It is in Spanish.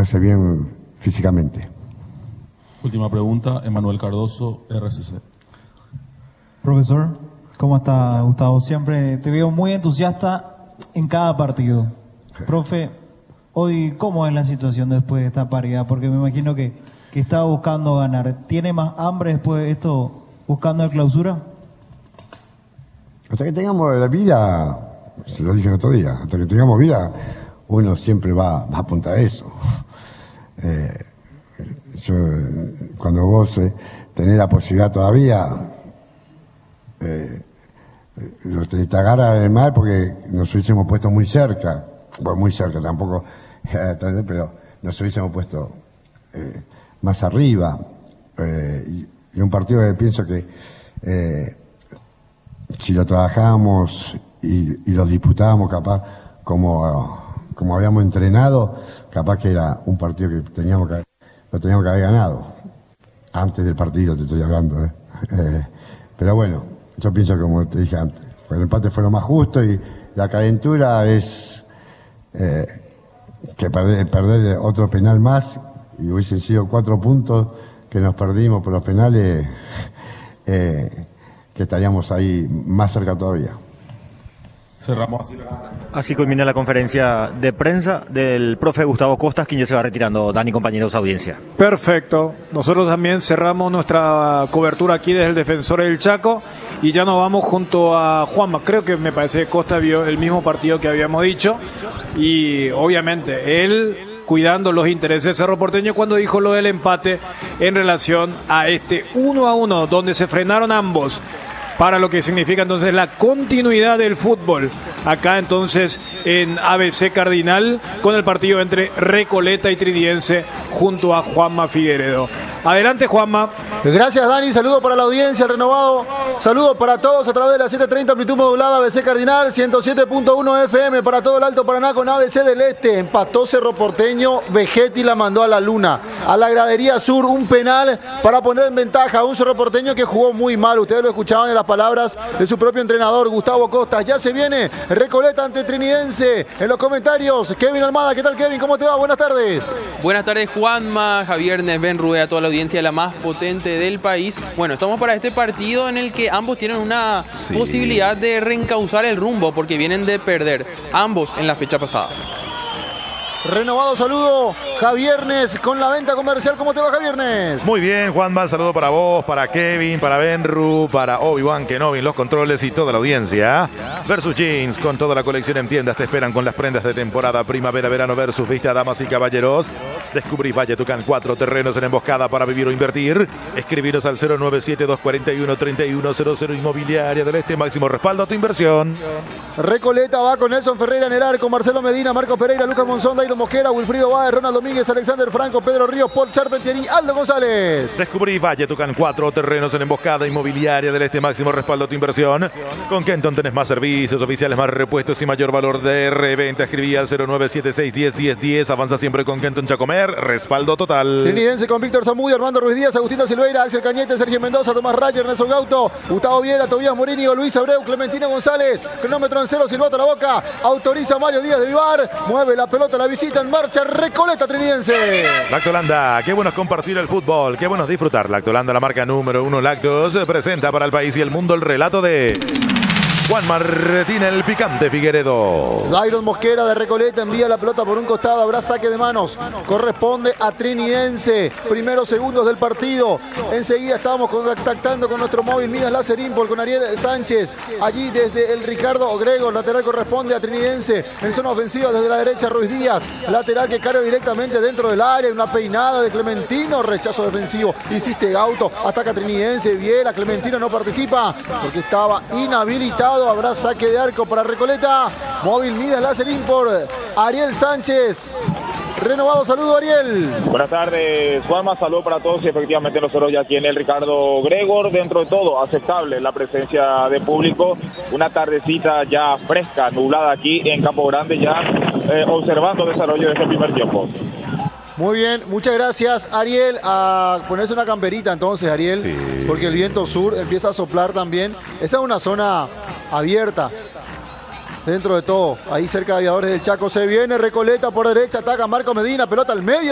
ponerse bien físicamente. Última pregunta, Emanuel Cardoso, RCC. Profesor, ¿cómo está, Gustavo? Siempre te veo muy entusiasta en cada partido. Profe, hoy, ¿cómo es la situación después de esta paridad? Porque me imagino que está buscando ganar. ¿Tiene más hambre después de esto, buscando el clausura? Hasta que tengamos la vida, se lo dije el otro día, hasta que tengamos vida, uno siempre va a apuntar a eso. Cuando vos tenés la posibilidad todavía, te agarra el mal porque nos hubiésemos puesto muy cerca, bueno, muy cerca tampoco, pero nos hubiésemos puesto más arriba. Y un partido que pienso que si lo trabajábamos y lo disputábamos capaz como habíamos entrenado, capaz que era un partido que lo teníamos que haber ganado. Antes del partido te estoy hablando. Pero bueno, yo pienso como te dije antes, el empate fue lo más justo y la calentura es que perder otro penal más y hubiesen sido 4 puntos que nos perdimos por los penales, que estaríamos ahí más cerca todavía. Cerramos así. Así culmina la conferencia de prensa del profe Gustavo Costas, quien ya se va retirando. Dani, compañeros, audiencia. Perfecto. Nosotros también cerramos nuestra cobertura aquí desde el Defensor del Chaco y ya nos vamos junto a Juanma. Creo que me parece que Costa vio el mismo partido que habíamos dicho y obviamente él cuidando los intereses de Cerro Porteño cuando dijo lo del empate en relación a este 1-1 donde se frenaron ambos, para lo que significa entonces la continuidad del fútbol acá entonces en ABC Cardinal con el partido entre Recoleta y Trinidense junto a Juanma Figueredo. Adelante, Juanma. Gracias, Dani. Saludo para la audiencia, el renovado. Saludos para todos a través de la 730 amplitud modulada ABC Cardinal, 107.1 FM para todo el Alto Paraná con ABC del Este. Empató Cerro Porteño, Vegetti la mandó a la luna. A la gradería sur, un penal para poner en ventaja a un Cerro Porteño que jugó muy mal. Ustedes lo escuchaban en las palabras de su propio entrenador, Gustavo Costas. Ya se viene Recoleta ante Trinidense. En los comentarios, Kevin Almada. ¿Qué tal, Kevin? ¿Cómo te va? Buenas tardes. Buenas tardes, Juanma, Javier Nesben Rue, a toda la audiencia, la más potente del país. Bueno, estamos para este partido en el que ambos tienen una posibilidad de reencauzar el rumbo porque vienen de perder ambos en la fecha pasada. Renovado saludo, Javiernes con la venta comercial. ¿Cómo te va, Javiernes? Muy bien, Juanma, saludo para vos, para Kevin, para Benru, para Obi-Wan Kenobi en los controles y toda la audiencia. Versus Jeans, con toda la colección en tiendas, te esperan con las prendas de temporada primavera-verano versus vista, damas y caballeros. Descubrí Valle Tucán, 4 terrenos en emboscada para vivir o invertir. Escribiros al 097-241-3100. Inmobiliaria del Este, máximo respaldo a tu inversión. Recoleta va con Nelson Ferreira en el arco, Marcelo Medina, Marco Pereira, Lucas Monzón, Dairo Mosquera, Wilfrido Báez, Ronald Domínguez, Alexander Franco, Pedro Ríos, Paul Charpentier y Aldo González. Descubrí Valle Tucán, 4 terrenos en emboscada. Inmobiliaria del Este, máximo respaldo a tu inversión. Con Kenton tenés más servicios oficiales, más repuestos y mayor valor de reventa. Escribí al 0976-10-10-10. Avanza siempre con Kenton Chacomer. Respaldo total. Trinidense con Víctor Zamudio, Armando Ruiz Díaz, Agustina Silveira, Axel Cañete, Sergio Mendoza, Tomás Rayer, Nelson Gauto, Gustavo Viera, Tobías Morínigo, Luis Abreu, Clementino González. Cronómetro en 0, silbato a la boca. Autoriza Mario Díaz de Vivar. Mueve la pelota, la visita en marcha. Recoleta Trinidense. Lactolanda, qué bueno es compartir el fútbol, qué bueno es disfrutar. Lactolanda, la marca número 1 lácteos, presenta para el país y el mundo el relato de Juan Martín el Picante Figueredo. Dairon Mosquera de Recoleta envía la pelota por un costado, habrá saque de manos, corresponde a Trinidense. Primeros segundos del partido, enseguida estábamos contactando con nuestro móvil Midas Láser Impol, con Ariel Sánchez, allí desde el Ricardo Gregor, lateral corresponde a Trinidense, en zona ofensiva desde la derecha Ruiz Díaz, lateral que carga directamente dentro del área, una peinada de Clementino, rechazo defensivo, insiste Gauto, ataca Trinidense, Viera, Clementino no participa porque estaba inhabilitado. Habrá saque de arco para Recoleta. Móvil Midas Láser Import. Ariel Sánchez. Renovado saludo, Ariel. Buenas tardes, Juanma. Saludo para todos y efectivamente nosotros ya aquí en el Ricardo Gregor. Dentro de todo, aceptable la presencia de público. Una tardecita ya fresca, nublada aquí en Campo Grande, ya observando el desarrollo de este primer tiempo. Muy bien, muchas gracias, Ariel. A ponerse una camperita entonces, Ariel, sí, porque el viento sur empieza a soplar también. Esa es una zona abierta. Dentro de todo, ahí cerca de Aviadores del Chaco se viene Recoleta por derecha, ataca Marco Medina, pelota al medio.